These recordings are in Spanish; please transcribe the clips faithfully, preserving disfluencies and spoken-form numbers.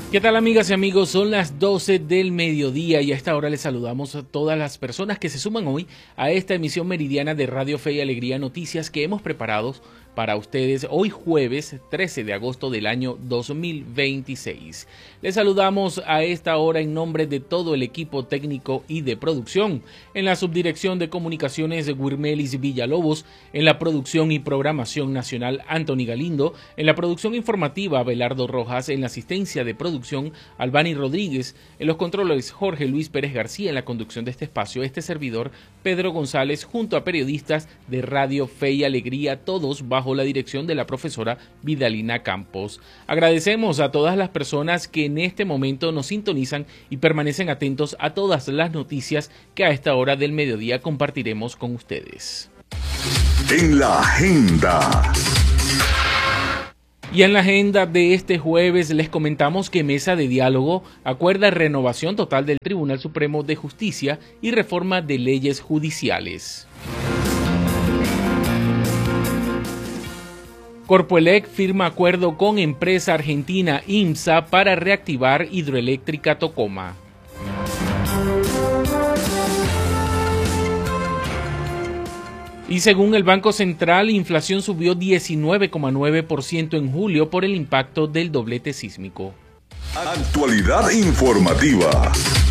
¿Qué tal, amigas y amigos? Son las doce del mediodía y a esta hora les saludamos a todas las personas que se suman hoy a esta emisión meridiana de Radio Fe y Alegría Noticias que hemos preparado para ustedes hoy jueves trece de agosto del año dos mil veintiséis. Les saludamos a esta hora en nombre de todo el equipo técnico y de producción. En la subdirección de comunicaciones Guirmelis Villalobos, en la producción y programación nacional Anthony Galindo, en la producción informativa Abelardo Rojas, en la asistencia de producción Albani Rodríguez, en los controles Jorge Luis Pérez García, en la conducción de este espacio este servidor Pedro González, junto a periodistas de Radio Fe y Alegría, todos bajo la dirección de la profesora Vidalina Campos. Agradecemos a todas las personas que en este momento nos sintonizan y permanecen atentos a todas las noticias que a esta hora del mediodía compartiremos con ustedes. En la agenda. Y en la agenda de este jueves les comentamos que Mesa de Diálogo acuerda renovación total del Tribunal Supremo de Justicia y reforma de leyes judiciales. Corpoelec firma acuerdo con empresa argentina IMSA para reactivar hidroeléctrica Tocoma. Y según el Banco Central, inflación subió diecinueve coma nueve por ciento en julio por el impacto del doblete sísmico. Actualidad informativa.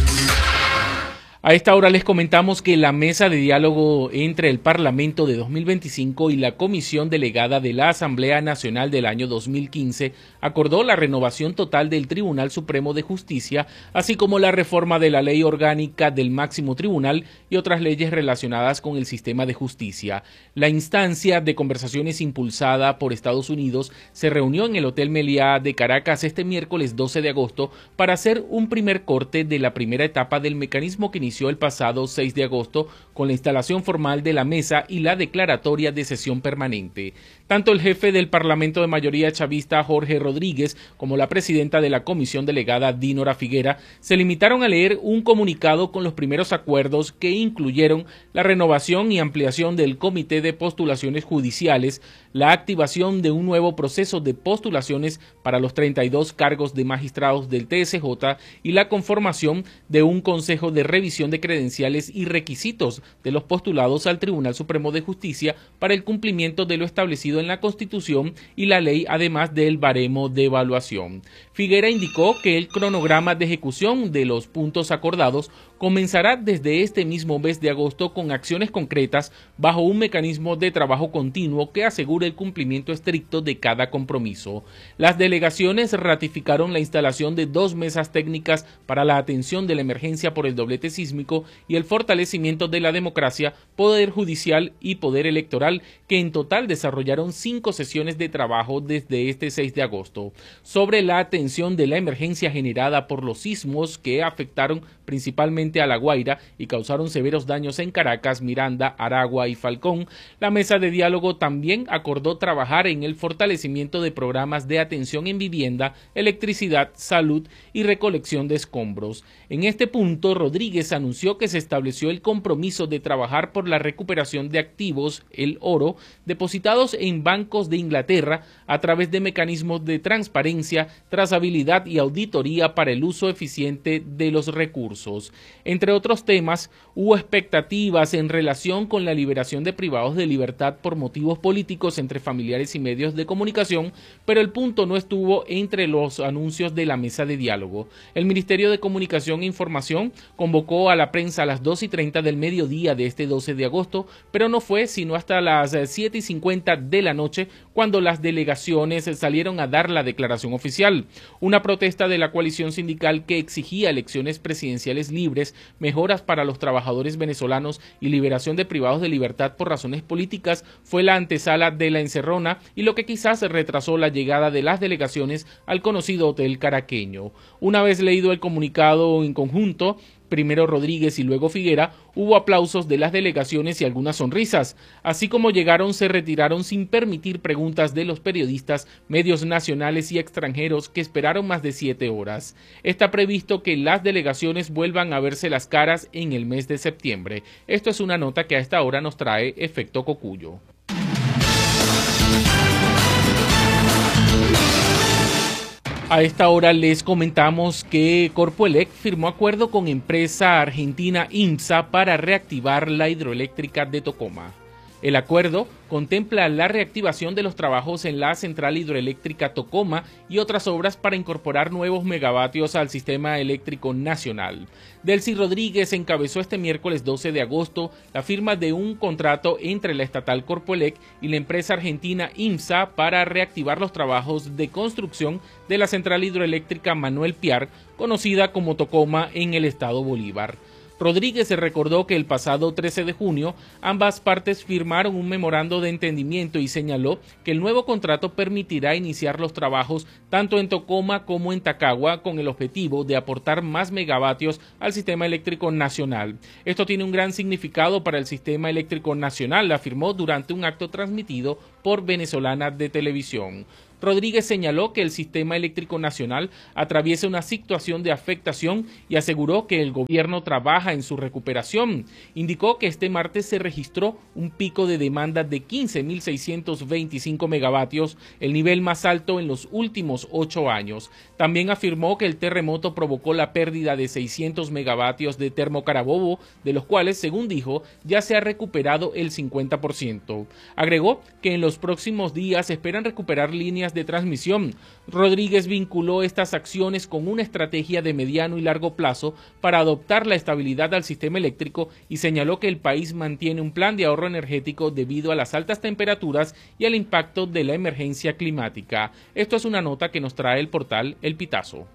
A esta hora les comentamos que la mesa de diálogo entre el Parlamento de dos mil veinticinco y la Comisión Delegada de la Asamblea Nacional del año dos mil quince acordó la renovación total del Tribunal Supremo de Justicia, así como la reforma de la Ley Orgánica del Máximo Tribunal y otras leyes relacionadas con el sistema de justicia. La instancia de conversaciones impulsada por Estados Unidos se reunió en el Hotel Meliá de Caracas este miércoles doce de agosto para hacer un primer corte de la primera etapa del mecanismo que inició el pasado seis de agosto con la instalación formal de la mesa y la declaratoria de sesión permanente. Tanto el jefe del Parlamento de mayoría chavista Jorge Rodríguez como la presidenta de la comisión delegada Dinora Figuera se limitaron a leer un comunicado con los primeros acuerdos que incluyeron la renovación y ampliación del Comité de Postulaciones Judiciales, la activación de un nuevo proceso de postulaciones para los treinta y dos cargos de magistrados del T S J y la conformación de un Consejo de Revisión de credenciales y requisitos de los postulados al Tribunal Supremo de Justicia para el cumplimiento de lo establecido en la Constitución y la ley, además del baremo de evaluación. Figuera indicó que el cronograma de ejecución de los puntos acordados comenzará desde este mismo mes de agosto con acciones concretas bajo un mecanismo de trabajo continuo que asegure el cumplimiento estricto de cada compromiso. Las delegaciones ratificaron la instalación de dos mesas técnicas para la atención de la emergencia por el doblete sísmico y el fortalecimiento de la democracia, poder judicial y poder electoral, que en total desarrollaron cinco sesiones de trabajo desde este seis de agosto. Sobre la atención de la emergencia generada por los sismos que afectaron principalmente a La Guaira y causaron severos daños en Caracas, Miranda, Aragua y Falcón, la mesa de diálogo también acordó trabajar en el fortalecimiento de programas de atención en vivienda, electricidad, salud y recolección de escombros. En este punto, Rodríguez anunció que se estableció el compromiso de trabajar por la recuperación de activos, el oro, depositados en bancos de Inglaterra a través de mecanismos de transparencia, trazabilidad y auditoría para el uso eficiente de los recursos. Entre otros temas, hubo expectativas en relación con la liberación de privados de libertad por motivos políticos entre familiares y medios de comunicación, pero el punto no estuvo entre los anuncios de la mesa de diálogo. El Ministerio de Comunicación e Información convocó a la prensa a las dos y treinta del mediodía de este doce de agosto, pero no fue sino hasta las siete y cincuenta de la noche cuando las delegaciones salieron a dar la declaración oficial. Una protesta de la coalición sindical que exigía elecciones presidenciales libres, mejoras para los trabajadores venezolanos y liberación de privados de libertad por razones políticas fue la antesala de la encerrona y lo que quizás retrasó la llegada de las delegaciones al conocido hotel caraqueño. Una vez leído el comunicado en conjunto, primero Rodríguez y luego Figuera, hubo aplausos de las delegaciones y algunas sonrisas. Así como llegaron, se retiraron sin permitir preguntas de los periodistas, medios nacionales y extranjeros que esperaron más de siete horas. Está previsto que las delegaciones vuelvan a verse las caras en el mes de septiembre. Esto es una nota que a esta hora nos trae Efecto Cocuyo. A esta hora les comentamos que Corpoelec firmó acuerdo con empresa argentina IMSA para reactivar la hidroeléctrica de Tocoma. El acuerdo contempla la reactivación de los trabajos en la central hidroeléctrica Tocoma y otras obras para incorporar nuevos megavatios al sistema eléctrico nacional. Delcy Rodríguez encabezó este miércoles doce de agosto la firma de un contrato entre la estatal Corpoelec y la empresa argentina IMSA para reactivar los trabajos de construcción de la central hidroeléctrica Manuel Piar, conocida como Tocoma en el estado Bolívar. Rodríguez se recordó que el pasado trece de junio ambas partes firmaron un memorando de entendimiento y señaló que el nuevo contrato permitirá iniciar los trabajos tanto en Tocoma como en Tacagua con el objetivo de aportar más megavatios al sistema eléctrico nacional. Esto tiene un gran significado para el sistema eléctrico nacional, afirmó durante un acto transmitido por Venezolana de Televisión. Rodríguez señaló que el sistema eléctrico nacional atraviesa una situación de afectación y aseguró que el gobierno trabaja en su recuperación. Indicó que este martes se registró un pico de demanda de quince mil seiscientos veinticinco megavatios, el nivel más alto en los últimos ocho años. También afirmó que el terremoto provocó la pérdida de seiscientos megavatios de Termo Carabobo, de los cuales, según dijo, ya se ha recuperado el cincuenta por ciento. Agregó que en los próximos días esperan recuperar líneas de transmisión. Rodríguez vinculó estas acciones con una estrategia de mediano y largo plazo para adoptar la estabilidad al sistema eléctrico y señaló que el país mantiene un plan de ahorro energético debido a las altas temperaturas y al impacto de la emergencia climática. Esto es una nota que nos trae el portal El Pitazo.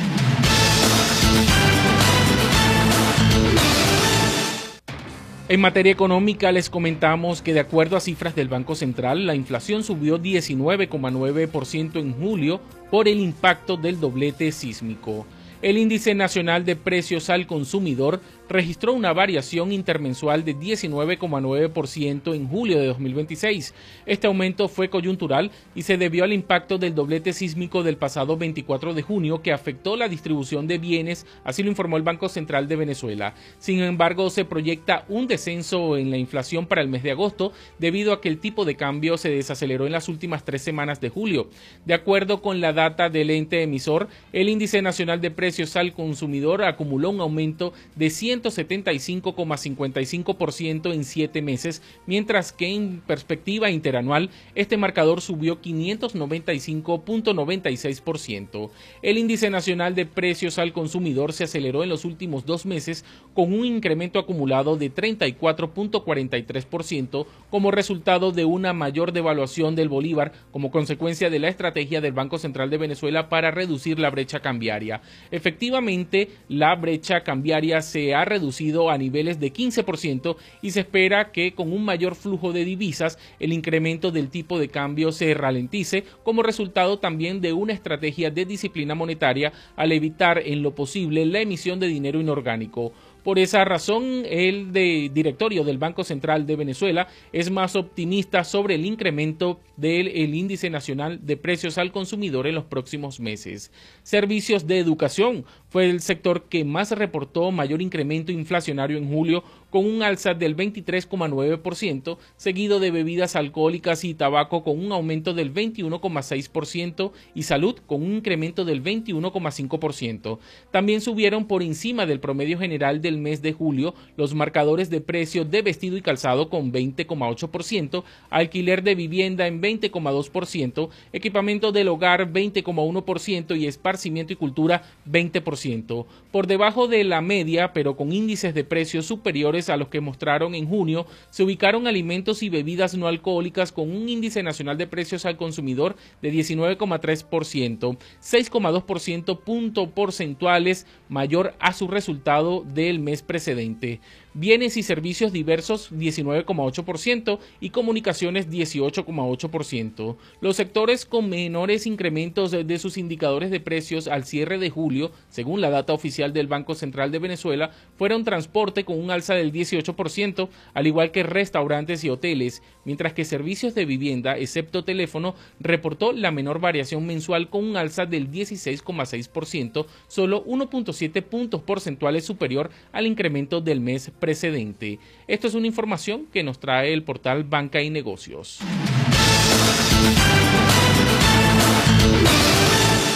En materia económica les comentamos que de acuerdo a cifras del Banco Central, la inflación subió diecinueve coma nueve por ciento en julio por el impacto del doblete sísmico. El índice nacional de precios al consumidor registró una variación intermensual de diecinueve coma nueve por ciento en julio de dos mil veintiséis. Este aumento fue coyuntural y se debió al impacto del doblete sísmico del pasado veinticuatro de junio que afectó la distribución de bienes, así lo informó el Banco Central de Venezuela. Sin embargo, se proyecta un descenso en la inflación para el mes de agosto debido a que el tipo de cambio se desaceleró en las últimas tres semanas de julio. De acuerdo con la data del ente emisor, el índice nacional de precios al consumidor acumuló un aumento de ciento setenta y cinco coma cincuenta y cinco por ciento en siete meses, mientras que en perspectiva interanual este marcador subió quinientos noventa y cinco coma noventa y seis por ciento. El índice nacional de precios al consumidor se aceleró en los últimos dos meses con un incremento acumulado de treinta y cuatro coma cuarenta y tres por ciento como resultado de una mayor devaluación del bolívar como consecuencia de la estrategia del Banco Central de Venezuela para reducir la brecha cambiaria. Efectivamente, la brecha cambiaria se ha reducido a niveles de quince por ciento y se espera que con un mayor flujo de divisas el incremento del tipo de cambio se ralentice como resultado también de una estrategia de disciplina monetaria al evitar en lo posible la emisión de dinero inorgánico. Por esa razón, el de directorio del Banco Central de Venezuela es más optimista sobre el incremento del el índice nacional de precios al consumidor en los próximos meses. Servicios de educación fue el sector que más reportó mayor incremento inflacionario en julio, con un alza del veintitrés coma nueve por ciento, seguido de bebidas alcohólicas y tabaco con un aumento del veintiuno coma seis por ciento y salud con un incremento del veintiuno coma cinco por ciento. También subieron por encima del promedio general del mes de julio los marcadores de precio de vestido y calzado con veinte coma ocho por ciento, alquiler de vivienda en veinte coma dos por ciento, equipamiento del hogar veinte coma uno por ciento y esparcimiento y cultura veinte por ciento. Por debajo de la media, pero con índices de precios superiores a los que mostraron en junio, se ubicaron alimentos y bebidas no alcohólicas con un índice nacional de precios al consumidor de diecinueve coma tres por ciento, seis coma dos por ciento puntos porcentuales mayor a su resultado del mes precedente. Bienes y servicios diversos diecinueve coma ocho por ciento y comunicaciones dieciocho coma ocho por ciento. Los sectores con menores incrementos de sus indicadores de precios al cierre de julio, según la data oficial del Banco Central de Venezuela, fueron transporte con un alza del dieciocho por ciento, al igual que restaurantes y hoteles, mientras que servicios de vivienda, excepto teléfono, reportó la menor variación mensual con un alza del dieciséis coma seis por ciento, solo uno coma siete puntos porcentuales superior al incremento del mes precedente. Esto es una información que nos trae el portal Banca y Negocios.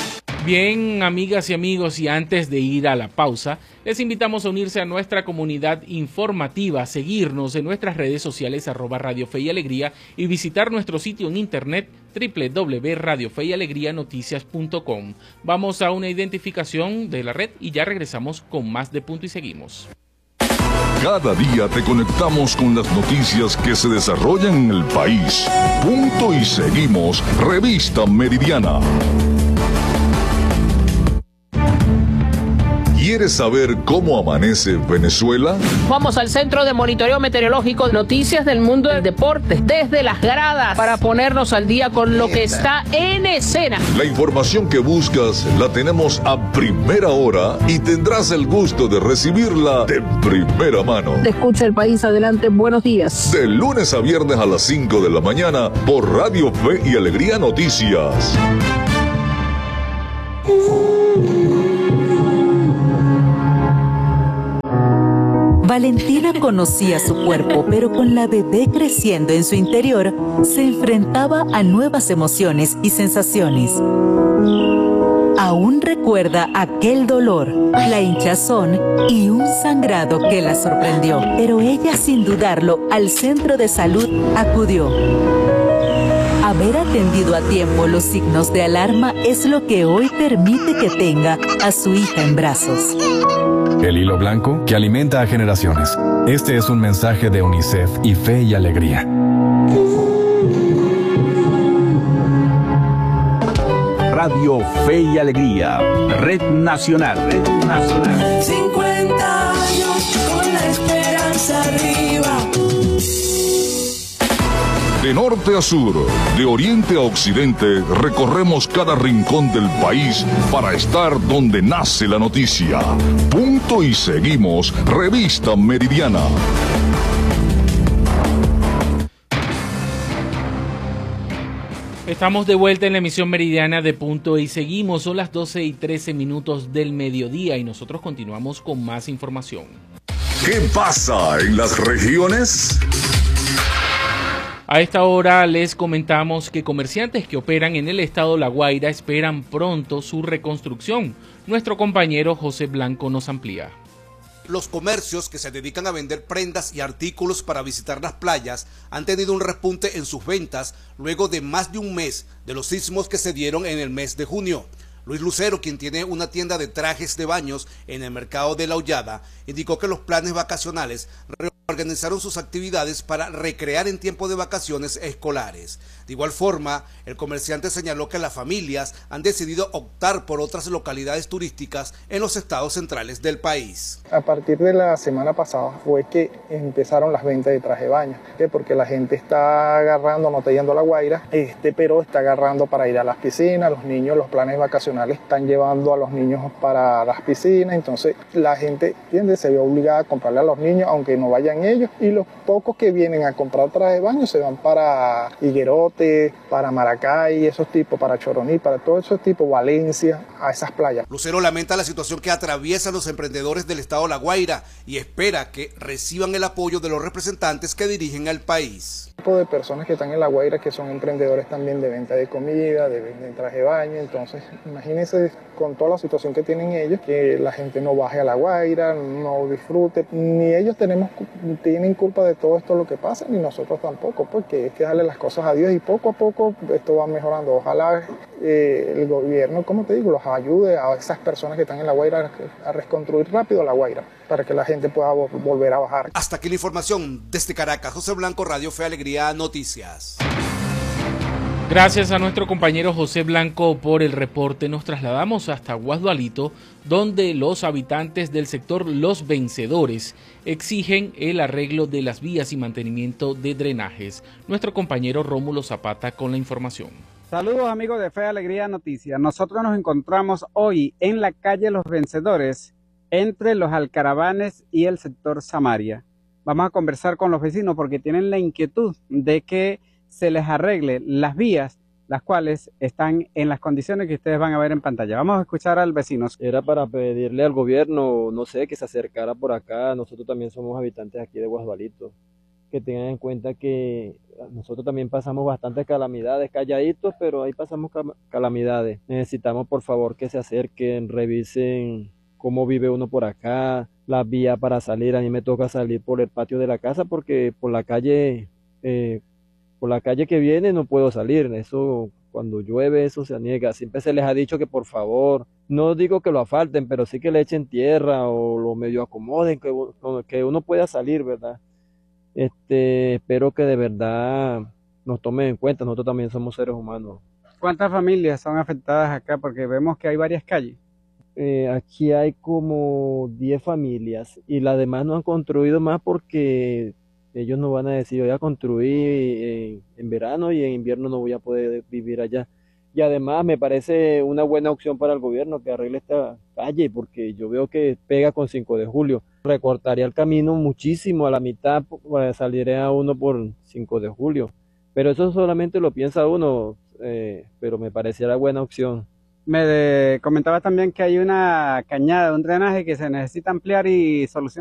Bien, amigas y amigos, y antes de ir a la pausa, les invitamos a unirse a nuestra comunidad informativa, seguirnos en nuestras redes sociales arroba Radio Fe y Alegría y visitar nuestro sitio en internet doble u doble u doble u punto radio fe y alegría noticias punto com. Vamos a una identificación de la red y ya regresamos con más de Punto y Seguimos. Cada día te conectamos con las noticias que se desarrollan en el país. Punto y Seguimos, Revista Meridiana. ¿Quieres saber cómo amanece Venezuela? Vamos al Centro de Monitoreo Meteorológico, noticias del mundo del deporte, desde las gradas, para ponernos al día con lo que está en escena. La información que buscas la tenemos a primera hora y tendrás el gusto de recibirla de primera mano. Te escucha el país, adelante, buenos días. De lunes a viernes a las cinco de la mañana por Radio Fe y Alegría Noticias. Valentina conocía su cuerpo, pero con la bebé creciendo en su interior, se enfrentaba a nuevas emociones y sensaciones. Aún recuerda aquel dolor, la hinchazón y un sangrado que la sorprendió, pero ella, sin dudarlo, al centro de salud acudió. Haber atendido a tiempo los signos de alarma es lo que hoy permite que tenga a su hija en brazos. El hilo blanco que alimenta a generaciones. Este es un mensaje de UNICEF y Fe y Alegría. Radio Fe y Alegría, Red Nacional. Red Nacional. cincuenta años con la esperanza arriba. De norte a sur, de oriente a occidente, recorremos cada rincón del país para estar donde nace la noticia. Punto y Seguimos, Revista Meridiana. Estamos de vuelta en la emisión meridiana de Punto y Seguimos. Son las doce y trece minutos del mediodía y nosotros continuamos con más información. ¿Qué pasa en las regiones? A esta hora les comentamos que comerciantes que operan en el estado La Guaira esperan pronto su reconstrucción. Nuestro compañero José Blanco nos amplía. Los comercios que se dedican a vender prendas y artículos para visitar las playas han tenido un repunte en sus ventas luego de más de un mes de los sismos que se dieron en el mes de junio. Luis Lucero, quien tiene una tienda de trajes de baños en el mercado de La Hollada, indicó que los planes vacacionales reorganizaron sus actividades para recrear en tiempo de vacaciones escolares. De igual forma, el comerciante señaló que las familias han decidido optar por otras localidades turísticas en los estados centrales del país. A partir de la semana pasada fue que empezaron las ventas de traje de baño, ¿sí? Porque la gente está agarrando, no está yendo a La Guaira, este, pero está agarrando para ir a las piscinas. Los niños, los planes vacacionales están llevando a los niños para las piscinas, entonces la gente, ¿entiendes?, se ve obligada a comprarle a los niños aunque no vayan ellos, y los pocos que vienen a comprar traje de baño se van para Higuerote, para Maracay, esos tipos, para Choroní, para todos esos tipos, Valencia, a esas playas. Lucero lamenta la situación que atraviesan los emprendedores del estado La Guaira y espera que reciban el apoyo de los representantes que dirigen al país. Tipo de personas que están en La Guaira que son emprendedores también de venta de comida, de venta de traje de baño, entonces imagínense con toda la situación que tienen ellos, que la gente no baje a La Guaira, no disfrute, ni ellos tenemos, tienen culpa de todo esto lo que pasa, ni nosotros tampoco, porque es que darle las cosas a Dios y poco a poco esto va mejorando. Ojalá eh, el gobierno, como te digo, los ayude a esas personas que están en La Guaira a reconstruir rápido La Guaira, para que la gente pueda volver a bajar. Hasta aquí la información desde Caracas. José Blanco, Radio Fe Alegría Noticias. Gracias a nuestro compañero José Blanco por el reporte. Nos trasladamos hasta Guasdualito, donde los habitantes del sector Los Vencedores exigen el arreglo de las vías y mantenimiento de drenajes. Nuestro compañero Rómulo Zapata con la información. Saludos amigos de Fe Alegría Noticias. Nosotros nos encontramos hoy en la calle Los Vencedores, entre los Alcaravanes y el sector Samaria. Vamos a conversar con los vecinos porque tienen la inquietud de que se les arregle las vías, las cuales están en las condiciones que ustedes van a ver en pantalla. Vamos a escuchar al vecino. Era para pedirle al gobierno, no sé, que se acercara por acá. Nosotros también somos habitantes aquí de Guasdualito. que tengan en cuenta que nosotros también pasamos bastantes calamidades, calladitos, pero ahí pasamos calamidades. Necesitamos por favor que se acerquen, revisen cómo vive uno por acá, la vía para salir. A mí me toca salir por el patio de la casa porque por la calle, eh, por la calle que viene no puedo salir. Eso cuando llueve eso se niega. Siempre se les ha dicho que por favor, no digo que lo asfalten, pero sí que le echen tierra o lo medio acomoden, que, que uno pueda salir, ¿verdad? Este, espero que de verdad nos tomen en cuenta, nosotros también somos seres humanos. ¿Cuántas familias son afectadas acá? Porque vemos que hay varias calles. Eh, aquí hay como diez familias y las demás no han construido más porque ellos no van a decir voy a construir en, en verano y en invierno no voy a poder vivir allá. Y además me parece una buena opción para el gobierno que arregle esta calle porque yo veo que pega con cinco de julio. Recortaría el camino muchísimo, a la mitad pues, saldría uno por cinco de julio. Pero eso solamente lo piensa uno, eh, pero me pareciera buena opción. Me de, comentabas también que hay una cañada, un drenaje que se necesita ampliar y solucionar.